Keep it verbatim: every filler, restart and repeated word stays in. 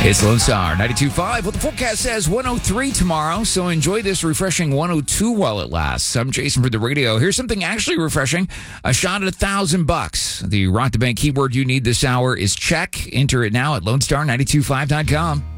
It's Lone Star ninety-two point five. Well, the forecast says one oh three tomorrow, so enjoy this refreshing one oh two while it lasts. I'm Jason for the radio. Here's something actually refreshing. A shot at a thousand bucks. The Rock the Bank keyword you need this hour is check. Enter it now at lone star nine two five dot com.